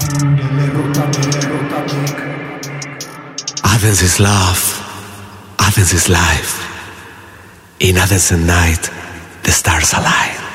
Athens is love, Athens is life. In Athens at night, the stars align.